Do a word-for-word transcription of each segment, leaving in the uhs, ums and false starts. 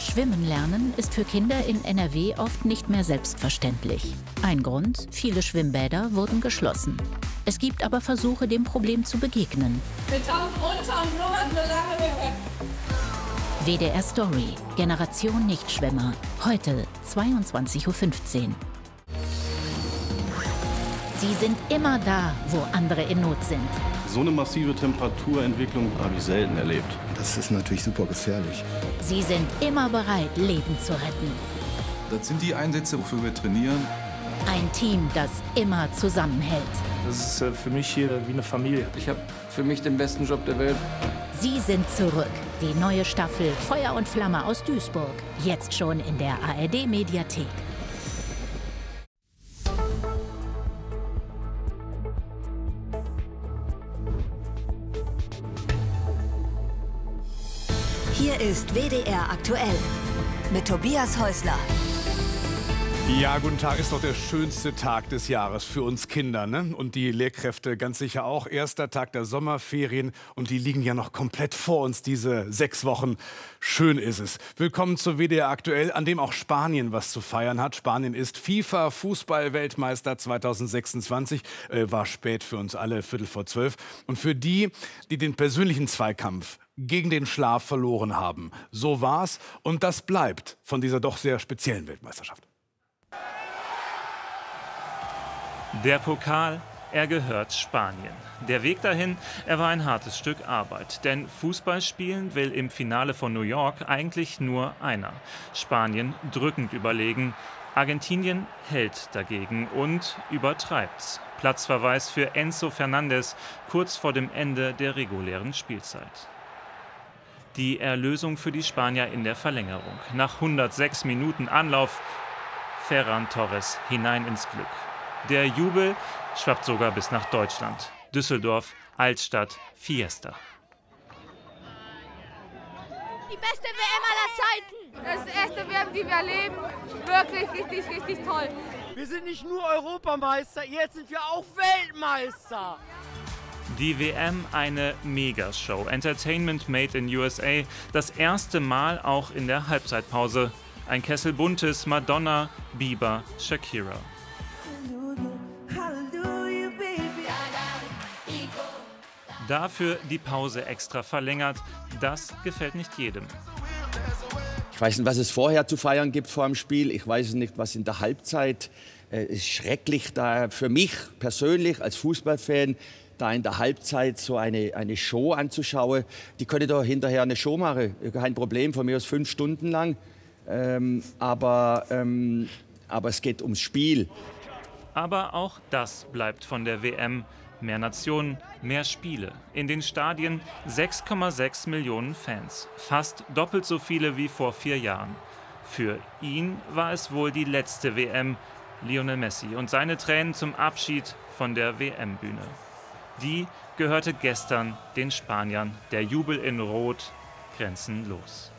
Schwimmen lernen ist für Kinder in N R W oft nicht mehr selbstverständlich. Ein Grund: viele Schwimmbäder wurden geschlossen. Es gibt aber Versuche, dem Problem zu begegnen. Wir tauchen runter und nur, solange wir können. W D R Story, Generation Nichtschwimmer, heute zweiundzwanzig Uhr fünfzehn. Sie sind immer da, wo andere in Not sind. So eine massive Temperaturentwicklung habe ich selten erlebt. Das ist natürlich super gefährlich. Sie sind immer bereit, Leben zu retten. Das sind die Einsätze, wofür wir trainieren. Ein Team, das immer zusammenhält. Das ist für mich hier wie eine Familie. Ich habe für mich den besten Job der Welt. Sie sind zurück. Die neue Staffel Feuer und Flamme aus Duisburg. Jetzt schon in der A R D-Mediathek. Hier ist W D R aktuell mit Tobias Häusler. Ja, guten Tag, ist doch der schönste Tag des Jahres für uns Kinder, ne? Und die Lehrkräfte ganz sicher auch. Erster Tag der Sommerferien und die liegen ja noch komplett vor uns, diese sechs Wochen. Schön ist es. Willkommen zu W D R aktuell, an dem auch Spanien was zu feiern hat. Spanien ist FIFA-Fußball-Weltmeister zweitausendsechsundzwanzig. Äh, war spät für uns alle, Viertel vor zwölf. Und für die, die den persönlichen Zweikampf gegen den Schlaf verloren haben. So war's und das bleibt von dieser doch sehr speziellen Weltmeisterschaft. Der Pokal, er gehört Spanien. Der Weg dahin, er war ein hartes Stück Arbeit. Denn Fußball spielen will im Finale von New York eigentlich nur einer. Spanien drückend überlegen, Argentinien hält dagegen und übertreibt's. Platzverweis für Enzo Fernandez kurz vor dem Ende der regulären Spielzeit. Die Erlösung für die Spanier in der Verlängerung. Nach hundertsechs Minuten Anlauf, Ferran Torres hinein ins Glück. Der Jubel schwappt sogar bis nach Deutschland. Düsseldorf, Altstadt, Fiesta. Die beste W M aller Zeiten. Das ist die erste W M, die wir erleben. Wirklich richtig, richtig toll. Wir sind nicht nur Europameister, jetzt sind wir auch Weltmeister. Die W M eine Megashow. Entertainment made in U S A. Das erste Mal auch in der Halbzeitpause. Ein Kessel buntes Madonna, Bieber, Shakira. Dafür die Pause extra verlängert. Das gefällt nicht jedem. Ich weiß nicht, was es vorher zu feiern gibt vor dem Spiel. Ich weiß nicht, was in der Halbzeit äh, ist schrecklich da für mich persönlich als Fußballfan, da in der Halbzeit so eine, eine Show anzuschauen. Die können doch hinterher eine Show machen, kein Problem, von mir aus fünf Stunden lang. Ähm, aber, ähm, aber es geht ums Spiel. Aber auch das bleibt von der W M. Mehr Nationen, mehr Spiele. In den Stadien sechs Komma sechs Millionen Fans. Fast doppelt so viele wie vor vier Jahren. Für ihn war es wohl die letzte W M. Lionel Messi und seine Tränen zum Abschied von der W M-Bühne. Die gehörte gestern den Spaniern. Der Jubel in Rot, grenzenlos.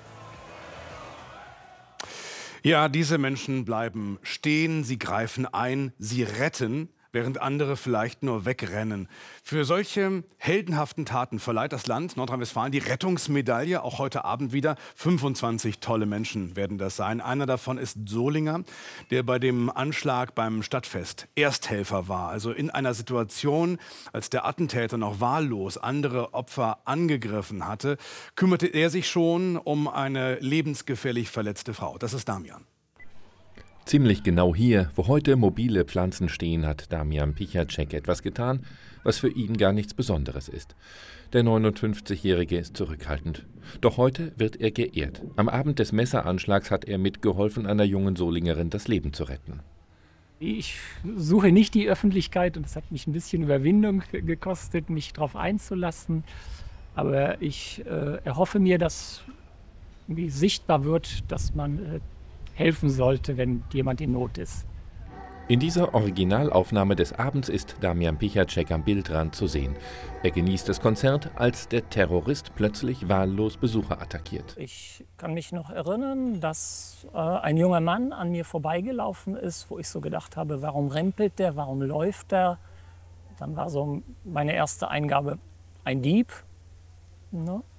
Ja, diese Menschen bleiben stehen, sie greifen ein, sie retten, während andere vielleicht nur wegrennen. Für solche heldenhaften Taten verleiht das Land Nordrhein-Westfalen die Rettungsmedaille, auch heute Abend wieder. fünfundzwanzig tolle Menschen werden das sein. Einer davon ist Solinger, der bei dem Anschlag beim Stadtfest Ersthelfer war. Also in einer Situation, als der Attentäter noch wahllos andere Opfer angegriffen hatte, kümmerte er sich schon um eine lebensgefährlich verletzte Frau. Das ist Damian. Ziemlich genau hier, wo heute mobile Pflanzen stehen, hat Damian Pichacek etwas getan, was für ihn gar nichts Besonderes ist. Der neunundfünfzigjährige ist zurückhaltend. Doch heute wird er geehrt. Am Abend des Messeranschlags hat er mitgeholfen, einer jungen Solingerin das Leben zu retten. Ich suche nicht die Öffentlichkeit und es hat mich ein bisschen Überwindung gekostet, mich darauf einzulassen. Aber ich äh, erhoffe mir, dass irgendwie sichtbar wird, dass man äh, helfen sollte, wenn jemand in Not ist. In dieser Originalaufnahme des Abends ist Damian Pichacek am Bildrand zu sehen. Er genießt das Konzert, als der Terrorist plötzlich wahllos Besucher attackiert. Ich kann mich noch erinnern, dass äh, ein junger Mann an mir vorbeigelaufen ist, wo ich so gedacht habe, warum rempelt der, warum läuft der? Dann war so meine erste Eingabe, ein Dieb. Ne?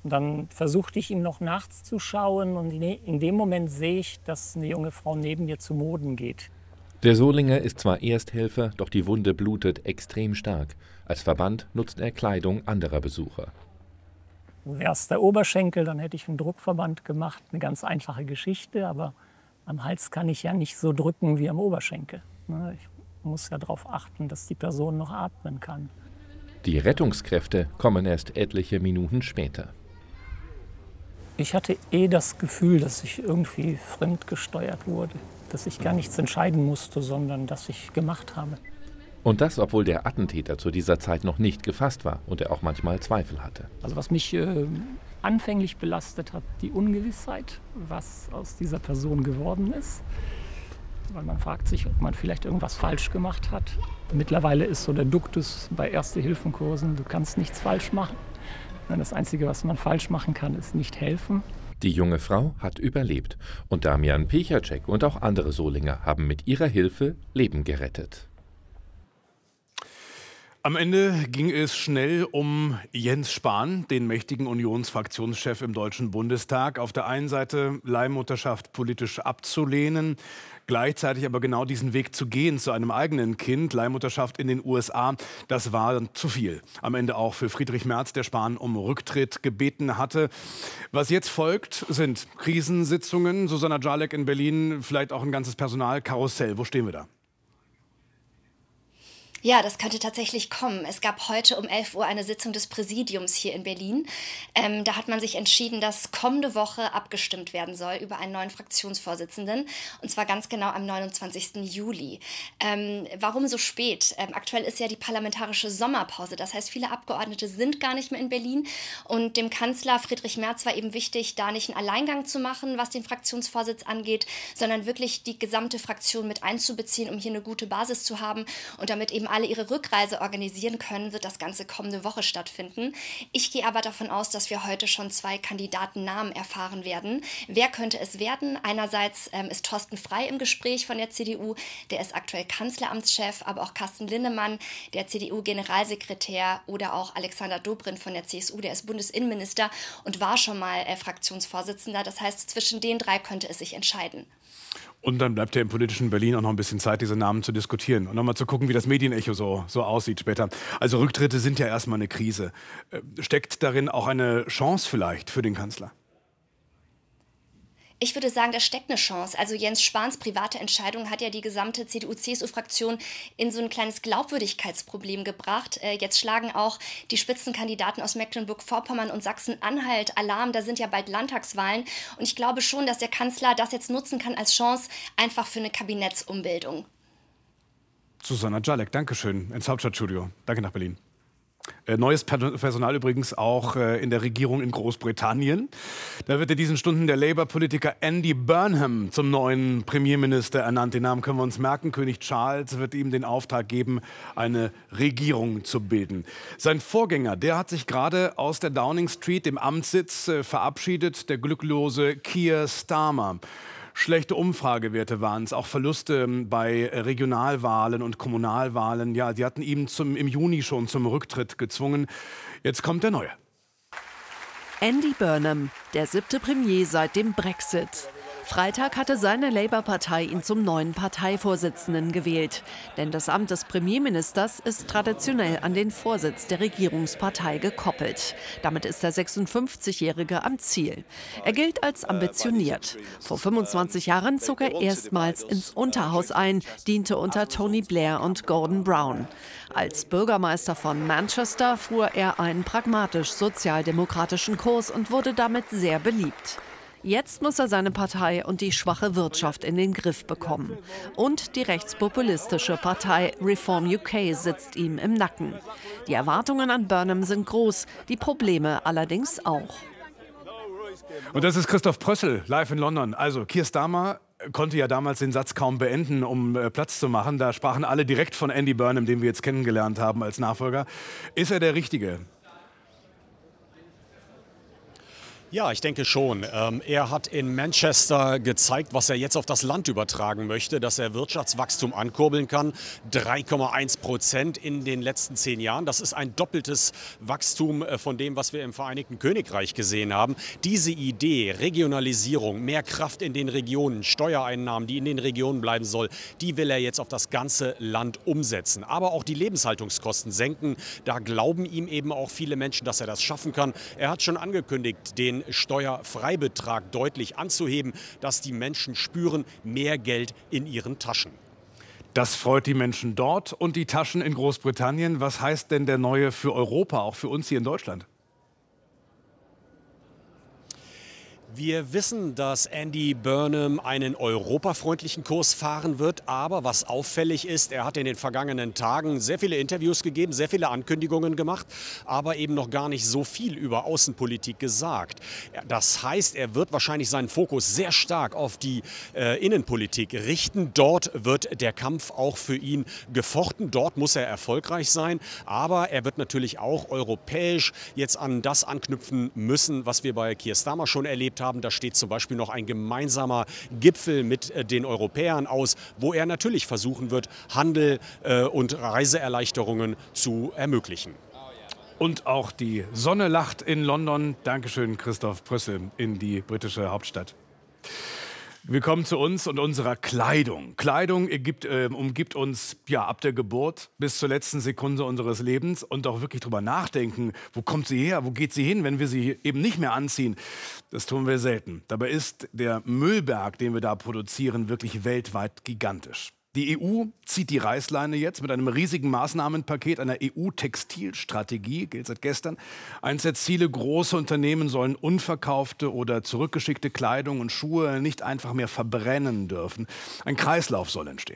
Dann versuchte ich ihm noch nachts zu schauen und in dem Moment sehe ich, dass eine junge Frau neben mir zu Boden geht. Der Solinger ist zwar Ersthelfer, doch die Wunde blutet extrem stark. Als Verband nutzt er Kleidung anderer Besucher. Wäre es der Oberschenkel, dann hätte ich einen Druckverband gemacht. Eine ganz einfache Geschichte, aber am Hals kann ich ja nicht so drücken wie am Oberschenkel. Ich muss ja darauf achten, dass die Person noch atmen kann. Die Rettungskräfte kommen erst etliche Minuten später. Ich hatte eh das Gefühl, dass ich irgendwie fremdgesteuert wurde. Dass ich gar nichts entscheiden musste, sondern dass ich gemacht habe. Und das, obwohl der Attentäter zu dieser Zeit noch nicht gefasst war und er auch manchmal Zweifel hatte. Also was mich äh, anfänglich belastet hat, die Ungewissheit, was aus dieser Person geworden ist. Weil man fragt sich, ob man vielleicht irgendwas falsch gemacht hat. Mittlerweile ist so der Duktus bei Erste-Hilfen-Kursen, du kannst nichts falsch machen. Das Einzige, was man falsch machen kann, ist nicht helfen. Die junge Frau hat überlebt und Damian Pichacek und auch andere Solinger haben mit ihrer Hilfe Leben gerettet. Am Ende ging es schnell um Jens Spahn, den mächtigen Unionsfraktionschef im Deutschen Bundestag. Auf der einen Seite Leihmutterschaft politisch abzulehnen, gleichzeitig aber genau diesen Weg zu gehen zu einem eigenen Kind, Leihmutterschaft in den U S A, das war dann zu viel. Am Ende auch für Friedrich Merz, der Spahn um Rücktritt gebeten hatte. Was jetzt folgt, sind Krisensitzungen, Susanna Jalek in Berlin, vielleicht auch ein ganzes Personalkarussell. Wo stehen wir da? Ja, das könnte tatsächlich kommen. Es gab heute um elf Uhr eine Sitzung des Präsidiums hier in Berlin. Ähm, da hat man sich entschieden, dass kommende Woche abgestimmt werden soll über einen neuen Fraktionsvorsitzenden. Und zwar ganz genau am neunundzwanzigsten Juli. Ähm, warum so spät? Ähm, aktuell ist ja die parlamentarische Sommerpause. Das heißt, viele Abgeordnete sind gar nicht mehr in Berlin. Und dem Kanzler Friedrich Merz war eben wichtig, da nicht einen Alleingang zu machen, was den Fraktionsvorsitz angeht, sondern wirklich die gesamte Fraktion mit einzubeziehen, um hier eine gute Basis zu haben und damit eben alle ihre Rückreise organisieren können, wird das Ganze kommende Woche stattfinden. Ich gehe aber davon aus, dass wir heute schon zwei Kandidatennamen erfahren werden. Wer könnte es werden? Einerseits ähm, ist Thorsten Frey im Gespräch von der C D U, der ist aktuell Kanzleramtschef, aber auch Carsten Linnemann, der C D U-Generalsekretär, oder auch Alexander Dobrindt von der C S U, der ist Bundesinnenminister und war schon mal äh, Fraktionsvorsitzender. Das heißt, zwischen den drei könnte es sich entscheiden. Und dann bleibt ja im politischen Berlin auch noch ein bisschen Zeit, diese Namen zu diskutieren und nochmal zu gucken, wie das Medienecho so, so aussieht später. Also Rücktritte sind ja erstmal eine Krise. Steckt darin auch eine Chance vielleicht für den Kanzler? Ich würde sagen, da steckt eine Chance. Also Jens Spahns private Entscheidung hat ja die gesamte C D U-C S U-Fraktion in so ein kleines Glaubwürdigkeitsproblem gebracht. Äh, jetzt schlagen auch die Spitzenkandidaten aus Mecklenburg-Vorpommern und Sachsen-Anhalt Alarm. Da sind ja bald Landtagswahlen. Und ich glaube schon, dass der Kanzler das jetzt nutzen kann als Chance, einfach für eine Kabinettsumbildung. Susanna Jalek, Dankeschön ins Hauptstadtstudio. Danke nach Berlin. Äh, neues Personal übrigens auch äh, in der Regierung in Großbritannien. Da wird in diesen Stunden der Labour-Politiker Andy Burnham zum neuen Premierminister ernannt. Den Namen können wir uns merken. König Charles wird ihm den Auftrag geben, eine Regierung zu bilden. Sein Vorgänger, der hat sich gerade aus der Downing Street, dem Amtssitz, äh, verabschiedet, der glücklose Keir Starmer. Schlechte Umfragewerte waren es, auch Verluste bei Regionalwahlen und Kommunalwahlen. Ja, die hatten ihn zum, im Juni schon zum Rücktritt gezwungen. Jetzt kommt der Neue. Andy Burnham, der siebte Premier seit dem Brexit. Freitag hatte seine Labour-Partei ihn zum neuen Parteivorsitzenden gewählt. Denn das Amt des Premierministers ist traditionell an den Vorsitz der Regierungspartei gekoppelt. Damit ist der sechsundfünfzigjährige am Ziel. Er gilt als ambitioniert. Vor fünfundzwanzig Jahren zog er erstmals ins Unterhaus ein, diente unter Tony Blair und Gordon Brown. Als Bürgermeister von Manchester fuhr er einen pragmatisch-sozialdemokratischen Kurs und wurde damit sehr beliebt. Jetzt muss er seine Partei und die schwache Wirtschaft in den Griff bekommen. Und die rechtspopulistische Partei Reform U K sitzt ihm im Nacken. Die Erwartungen an Burnham sind groß, die Probleme allerdings auch. Und das ist Christoph Prössel, live in London. Also Keir Starmer konnte ja damals den Satz kaum beenden, um äh, Platz zu machen. Da sprachen alle direkt von Andy Burnham, den wir jetzt kennengelernt haben als Nachfolger. Ist er der Richtige? Ja, ich denke schon. Ähm, er hat in Manchester gezeigt, was er jetzt auf das Land übertragen möchte, dass er Wirtschaftswachstum ankurbeln kann. drei Komma eins Prozent in den letzten zehn Jahren. Das ist ein doppeltes Wachstum äh, von dem, was wir im Vereinigten Königreich gesehen haben. Diese Idee, Regionalisierung, mehr Kraft in den Regionen, Steuereinnahmen, die in den Regionen bleiben soll, die will er jetzt auf das ganze Land umsetzen. Aber auch die Lebenshaltungskosten senken. Da glauben ihm eben auch viele Menschen, dass er das schaffen kann. Er hat schon angekündigt, den Steuerfreibetrag deutlich anzuheben, dass die Menschen spüren, mehr Geld in ihren Taschen. Das freut die Menschen dort und die Taschen in Großbritannien. Was heißt denn der neue für Europa, auch für uns hier in Deutschland? Wir wissen, dass Andy Burnham einen europafreundlichen Kurs fahren wird. Aber was auffällig ist, er hat in den vergangenen Tagen sehr viele Interviews gegeben, sehr viele Ankündigungen gemacht, aber eben noch gar nicht so viel über Außenpolitik gesagt. Das heißt, er wird wahrscheinlich seinen Fokus sehr stark auf die äh, Innenpolitik richten. Dort wird der Kampf auch für ihn gefochten. Dort muss er erfolgreich sein. Aber er wird natürlich auch europäisch jetzt an das anknüpfen müssen, was wir bei Keir Starmer schon erlebt haben. Haben. Da steht zum Beispiel noch ein gemeinsamer Gipfel mit äh, den Europäern aus, wo er natürlich versuchen wird, Handel äh, und Reiseerleichterungen zu ermöglichen. Und auch die Sonne lacht in London. Dankeschön, Christoph Brüssel, in die britische Hauptstadt. Wir kommen zu uns und unserer Kleidung. Kleidung gibt, äh, umgibt uns ja ab der Geburt bis zur letzten Sekunde unseres Lebens und auch wirklich drüber nachdenken, wo kommt sie her, wo geht sie hin, wenn wir sie eben nicht mehr anziehen. Das tun wir selten. Dabei ist der Müllberg, den wir da produzieren, wirklich weltweit gigantisch. Die E U zieht die Reißleine jetzt mit einem riesigen Maßnahmenpaket einer E U-Textilstrategie, gilt seit gestern. Eins der Ziele, große Unternehmen sollen unverkaufte oder zurückgeschickte Kleidung und Schuhe nicht einfach mehr verbrennen dürfen. Ein Kreislauf soll entstehen.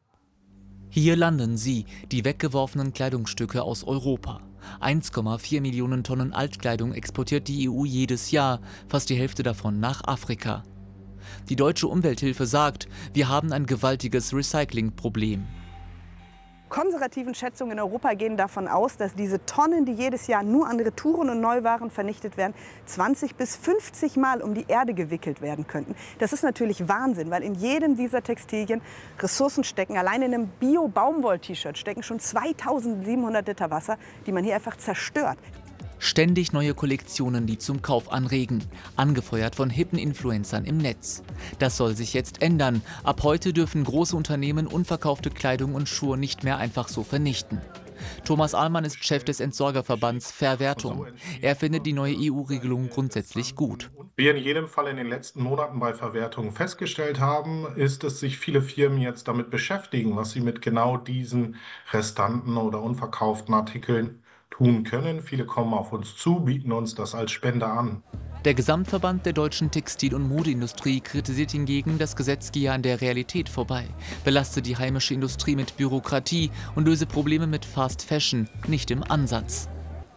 Hier landen sie, die weggeworfenen Kleidungsstücke aus Europa. eins Komma vier Millionen Tonnen Altkleidung exportiert die E U jedes Jahr, fast die Hälfte davon nach Afrika. Die Deutsche Umwelthilfe sagt, wir haben ein gewaltiges Recyclingproblem. Konservativen Schätzungen in Europa gehen davon aus, dass diese Tonnen, die jedes Jahr nur an Retouren und Neuwaren vernichtet werden, zwanzig bis fünfzig Mal um die Erde gewickelt werden könnten. Das ist natürlich Wahnsinn, weil in jedem dieser Textilien Ressourcen stecken. Allein in einem Bio-Baumwoll-T-Shirt stecken schon zweitausendsiebenhundert Liter Wasser, die man hier einfach zerstört. Ständig neue Kollektionen, die zum Kauf anregen, angefeuert von hippen Influencern im Netz. Das soll sich jetzt ändern. Ab heute dürfen große Unternehmen unverkaufte Kleidung und Schuhe nicht mehr einfach so vernichten. Thomas Ahlmann ist Chef des Entsorgerverbands Verwertung. Er findet die neue E U-Regelung grundsätzlich gut. Wir in jedem Fall in den letzten Monaten bei Verwertung festgestellt haben, ist, dass sich viele Firmen jetzt damit beschäftigen, was sie mit genau diesen restanten oder unverkauften Artikeln tun können. Viele kommen auf uns zu, bieten uns das als Spende an. Der Gesamtverband der deutschen Textil- und Modeindustrie kritisiert hingegen, das Gesetz gehe an der Realität vorbei, belaste die heimische Industrie mit Bürokratie und löse Probleme mit Fast Fashion nicht im Ansatz.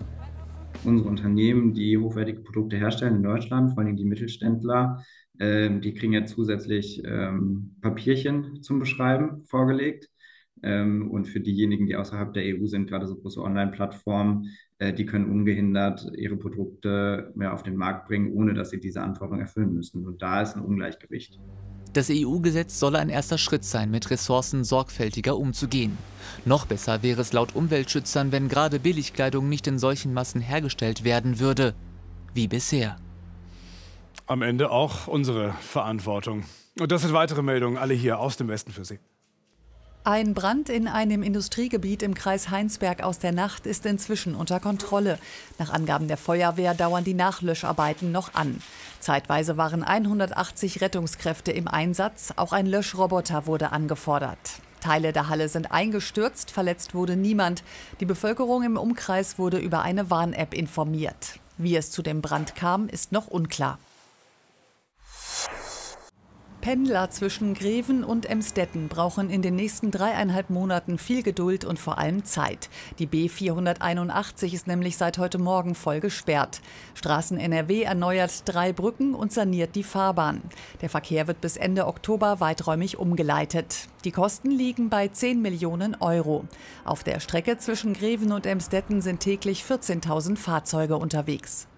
Unsere Unternehmen, die hochwertige Produkte herstellen in Deutschland, vor allem die Mittelständler, äh, die kriegen ja zusätzlich ähm, Papierchen zum Beschreiben vorgelegt. Und für diejenigen, die außerhalb der E U sind, gerade so große Online-Plattformen, die können ungehindert ihre Produkte mehr auf den Markt bringen, ohne dass sie diese Anforderungen erfüllen müssen. Und da ist ein Ungleichgewicht. Das E U-Gesetz solle ein erster Schritt sein, mit Ressourcen sorgfältiger umzugehen. Noch besser wäre es laut Umweltschützern, wenn gerade Billigkleidung nicht in solchen Massen hergestellt werden würde, wie bisher. Am Ende auch unsere Verantwortung. Und das sind weitere Meldungen, alle hier aus dem Westen für Sie. Ein Brand in einem Industriegebiet im Kreis Heinsberg aus der Nacht ist inzwischen unter Kontrolle. Nach Angaben der Feuerwehr dauern die Nachlöscharbeiten noch an. Zeitweise waren hundertachtzig Rettungskräfte im Einsatz. Auch ein Löschroboter wurde angefordert. Teile der Halle sind eingestürzt, verletzt wurde niemand. Die Bevölkerung im Umkreis wurde über eine Warn-App informiert. Wie es zu dem Brand kam, ist noch unklar. Pendler zwischen Greven und Emstetten brauchen in den nächsten dreieinhalb Monaten viel Geduld und vor allem Zeit. Die B vierhunderteinundachtzig ist nämlich seit heute Morgen voll gesperrt. Straßen N R W erneuert drei Brücken und saniert die Fahrbahn. Der Verkehr wird bis Ende Oktober weiträumig umgeleitet. Die Kosten liegen bei zehn Millionen Euro. Auf der Strecke zwischen Greven und Emstetten sind täglich vierzehntausend Fahrzeuge unterwegs.